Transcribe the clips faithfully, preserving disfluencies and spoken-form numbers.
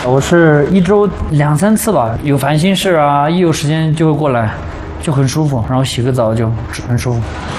我是一周两三次吧，有烦心事啊，一有时间就会过来，就很舒服，然后洗个澡就很舒服。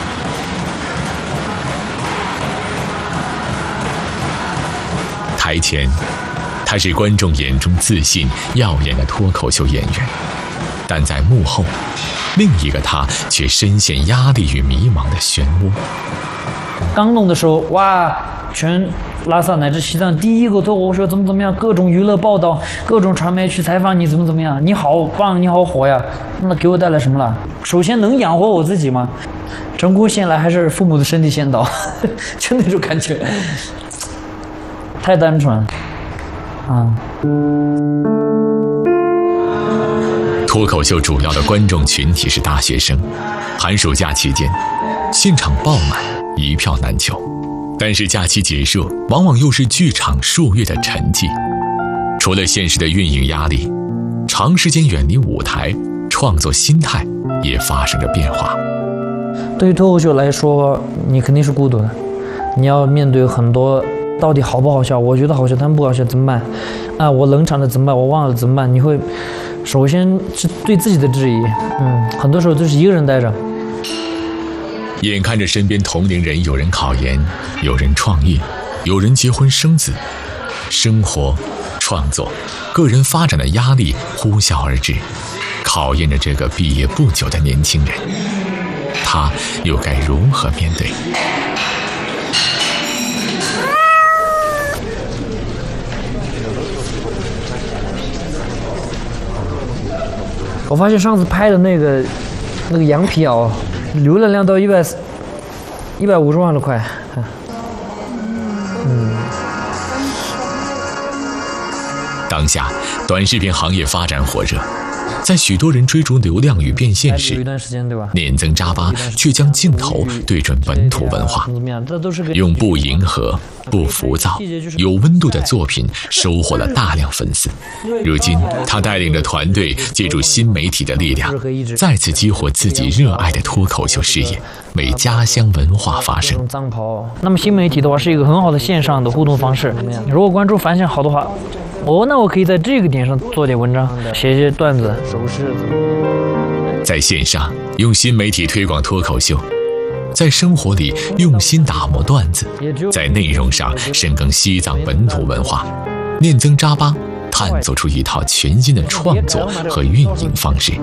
台前，他是观众眼中自信耀眼的脱口秀演员，但在幕后，另一个他却深陷压力与迷茫的漩涡。 刚弄的时候，哇，全拉萨乃至西藏第一个脱口秀怎么怎么样，各种娱乐报道，各种传媒去采访你怎么怎么样，你好棒，你好火呀！那给我带来什么了？首先能养活我自己吗？成功先来还是父母的身体先到？就那种感觉，太单纯啊。 脱口秀主要的观众群体是大学生，寒暑假期间，现场爆满，一票难求。但是假期结束，往往又是剧场数月的沉寂。除了现实的运营压力，长时间远离舞台，创作心态也发生着变化。 对于脱口秀来说，你肯定是孤独的，你要面对很多到底好不好笑，我觉得好笑，他们不好笑怎么办？啊，我冷场了怎么办？我忘了怎么办？你会首先是对自己的质疑，嗯，很多时候都是一个人待着。 眼看着身边同龄人有人考研，有人创业，有人结婚生子，生活、创作、个人发展的压力呼啸而至，考验着这个毕业不久的年轻人，他又该如何面对？ 我发现上次拍的那个那个羊皮袄，浏览量到一百一百五十万了，快。嗯。 当下，短视频行业发展火热，在许多人追逐流量与变现时，念增扎巴却将镜头对准本土文化，用不迎合、不浮躁、有温度的作品收获了大量粉丝。如今，他带领着团队，借助新媒体的力量，再次激活自己热爱的脱口秀事业，为家乡文化发声。 那么新媒体的话，是一个很好的线上的互动方式。如果关注反响好的话，哦，那我可以在这个点上做点文章，写一些段子、手势。 在线上用新媒体推广脱口秀，在生活里用心打磨段子，在内容上深耕西藏本土文化，念增扎巴探索出一套全新的创作和运营方式。